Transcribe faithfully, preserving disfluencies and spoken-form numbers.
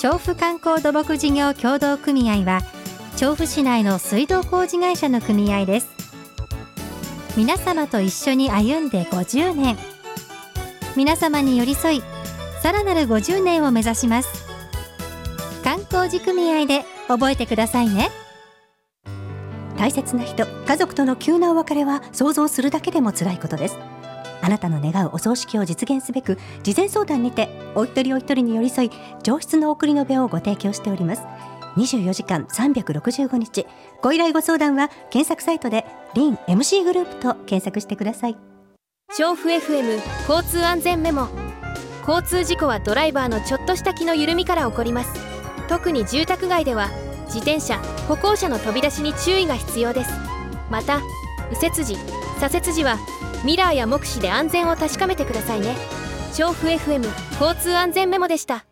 調布観光土木事業協同組合は調布市内の水道工事会社の組合です。皆様と一緒に歩んでごじゅうねん、皆様に寄り添いさらなるごじゅうねんを目指します。観光地組合で覚えてくださいね。 大切な人、家族との急なお別れは想像するだけでも辛いことです。あなたの願うお葬式を実現すべく、事前相談にてお一人お一人に寄り添い、上質の送りの場をご提供しております。にじゅうよじかんさんびゃくろくじゅうごにち、ご依頼ご相談は検索サイトでリン エムシー グループと検索してください。 調布 エフエム 交通安全メモ。交通事故はドライバーのちょっとした気の緩みから起こります。特に住宅街では自転車、歩行者の飛び出しに注意が必要です。また右折時、左折時はミラーや目視で安全を確かめてくださいね。調布 エフエム 交通安全メモでした。